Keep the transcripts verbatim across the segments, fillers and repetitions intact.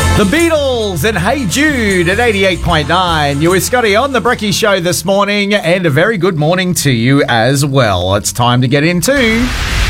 The Beatles and Hey Jude at eighty-eight point nine. You're with Scotty on The Brekkie Show this morning, and a very good morning to you as well. It's time to get into...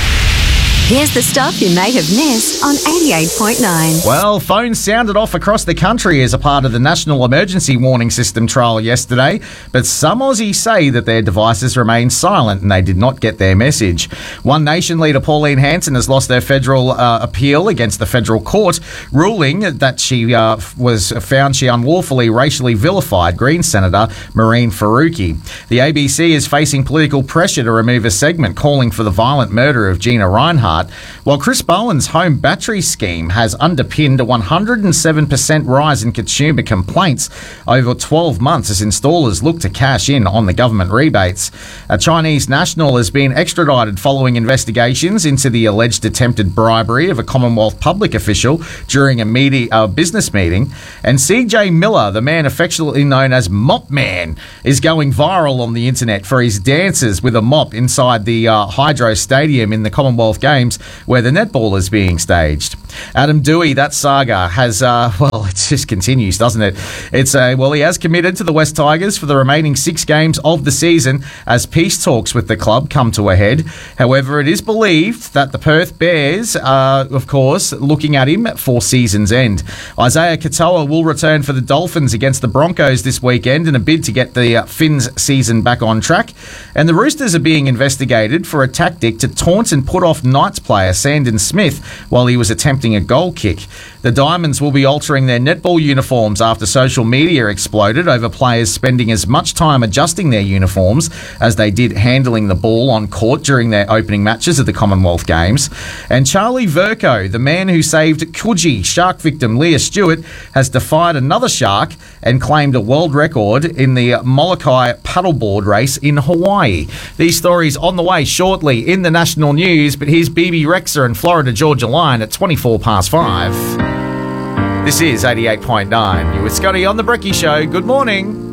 Here's the stuff you may have missed on eighty-eight point nine. Well, phones sounded off across the country as a part of the National Emergency Warning System trial yesterday, but some Aussies say that their devices remain silent and they did not get their message. One Nation leader Pauline Hanson has lost their federal uh, appeal against the federal court, ruling that she uh, was found she unlawfully racially vilified Greens Senator Mehreen Faruqi. The A B C is facing political pressure to remove a segment calling for the violent murder of Gina Rinehart, while Chris Bowen's home battery scheme has underpinned a one hundred seven percent rise in consumer complaints over twelve months as installers look to cash in on the government rebates. A Chinese national has been extradited following investigations into the alleged attempted bribery of a Commonwealth public official during a media, uh, business meeting. And C J Miller, the man affectionately known as Mop Man, is going viral on the internet for his dances with a mop inside the uh, Hydro Stadium in the Commonwealth Games, where the netball is being staged. Adam Dewey, that saga has, uh, well, it just continues, doesn't it? It's a, well, he has committed to the West Tigers for the remaining six games of the season as peace talks with the club come to a head. However, it is believed that the Perth Bears are, of course, looking at him for season's end. Isaiah Katoa will return for the Dolphins against the Broncos this weekend in a bid to get the uh, Finns season back on track. And the Roosters are being investigated for a tactic to taunt and put off Knights player Sandon Smith while he was attempting a goal kick. The Diamonds will be altering their netball uniforms after social media exploded over players spending as much time adjusting their uniforms as they did handling the ball on court during their opening matches of the Commonwealth Games. And Charlie Verco, the man who saved Coogee shark victim Leah Stewart, has defied another shark and claimed a world record in the Molokai paddleboard race in Hawaii. These stories on the way shortly in the national news, but here's B B Rexa and Florida Georgia Line at twenty-four past five. This is eighty-eight point nine. You're with Scotty on The Brekkie Show. Good morning.